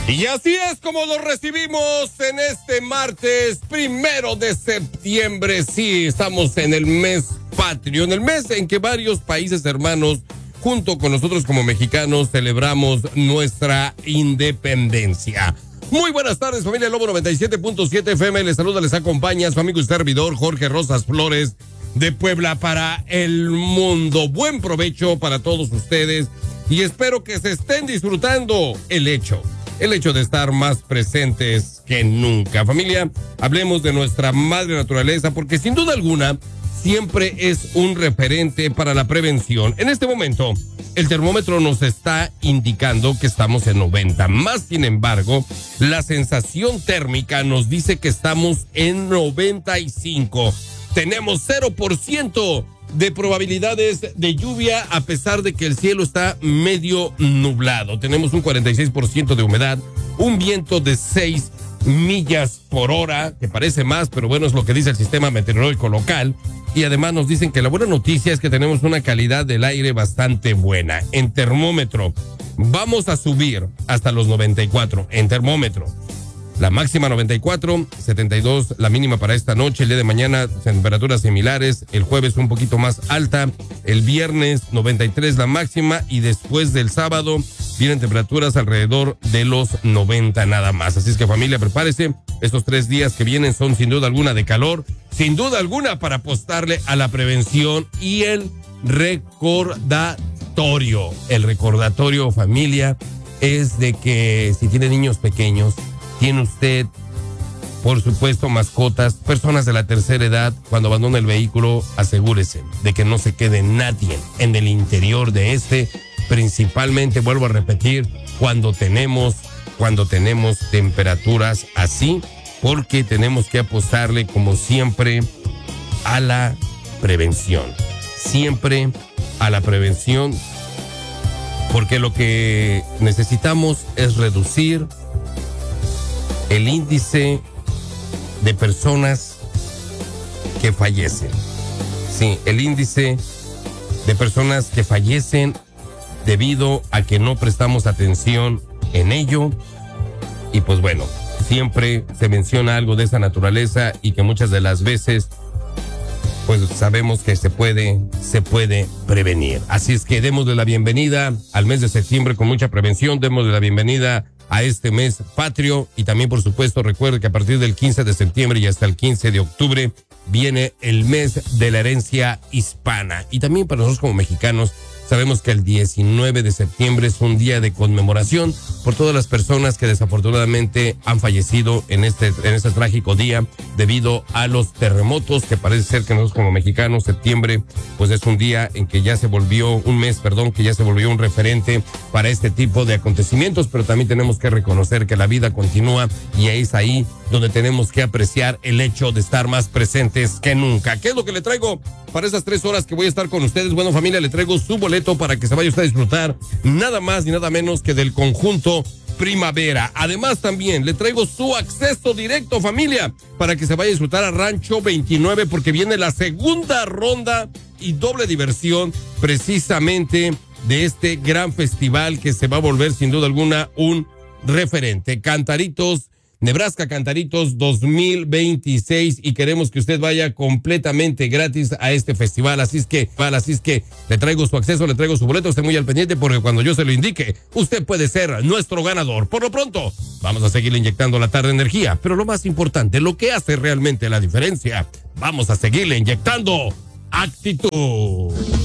Y así es como lo recibimos en este martes 1 de septiembre. Sí, estamos en el mes patrio, en el mes en que varios países hermanos, junto con nosotros como mexicanos, celebramos nuestra independencia. Muy buenas tardes, familia Lobo 97.7 FM. Les saluda, les acompaña su amigo y servidor Jorge Rosas Flores, de Puebla para el mundo. Buen provecho para todos ustedes y espero que se estén disfrutando el hecho de estar más presentes que nunca. Familia, hablemos de nuestra madre naturaleza, porque sin duda alguna siempre es un referente para la prevención. En este momento, el termómetro nos está indicando que estamos en 90. Más sin embargo, la sensación térmica nos dice que estamos en 95. Tenemos 0% de probabilidades de lluvia a pesar de que el cielo está medio nublado. Tenemos un 46% de humedad, un viento de 6 millas por hora, que parece más, pero bueno, es lo que dice el sistema meteorológico local. Y además nos dicen que la buena noticia es que tenemos una calidad del aire bastante buena. En termómetro, vamos a subir hasta los 94 en termómetro. La máxima 94, 72 la mínima para esta noche. El día de mañana temperaturas similares, el jueves un poquito más alta, el viernes 93 la máxima y después del sábado vienen temperaturas alrededor de los 90 nada más. Así es que familia, prepárese, estos 3 días que vienen son sin duda alguna de calor, sin duda alguna para apostarle a la prevención y el recordatorio. El recordatorio, familia, es de que si tiene niños pequeños, tiene usted, por supuesto, mascotas, personas de la tercera edad, cuando abandone el vehículo, asegúrese de que no se quede nadie en el interior de este, principalmente, vuelvo a repetir, cuando tenemos temperaturas así, porque tenemos que apostarle, como siempre, a la prevención. Siempre a la prevención, porque lo que necesitamos es reducir el índice de personas que fallecen. Sí, el índice de personas que fallecen debido a que no prestamos atención en ello. Y pues bueno, siempre se menciona algo de esa naturaleza y que muchas de las veces pues sabemos que se puede prevenir. Así es que démosle la bienvenida al mes de septiembre con mucha prevención, démosle la bienvenida a este mes patrio y también, por supuesto, recuerde que a partir del 15 de septiembre y hasta el 15 de octubre viene el mes de la herencia hispana. Y también para nosotros como mexicanos sabemos que el 19 de septiembre es un día de conmemoración por todas las personas que desafortunadamente han fallecido en este trágico día debido a los terremotos, que parece ser que nosotros como mexicanos, septiembre, pues es un día en que ya se volvió, un mes, que ya se volvió un referente para este tipo de acontecimientos, pero también tenemos que reconocer que la vida continúa y es ahí donde tenemos que apreciar el hecho de estar más presentes que nunca. ¿Qué es lo que le traigo para esas 3 horas que voy a estar con ustedes? Bueno, familia, le traigo su boleto para que se vaya usted a disfrutar nada más ni nada menos que del conjunto Primavera. Además, también le traigo su acceso directo, familia, para que se vaya a disfrutar a Rancho 29, porque viene la segunda ronda y doble diversión precisamente de este gran festival que se va a volver sin duda alguna un referente. Cantaritos Nebraska Cantaritos 2026 y queremos que usted vaya completamente gratis a este festival, así es que le traigo su acceso, le traigo su boleto, esté muy al pendiente porque cuando yo se lo indique, usted puede ser nuestro ganador. Por lo pronto, vamos a seguirle inyectando la tarde energía, pero lo más importante, lo que hace realmente la diferencia, vamos a seguirle inyectando actitud.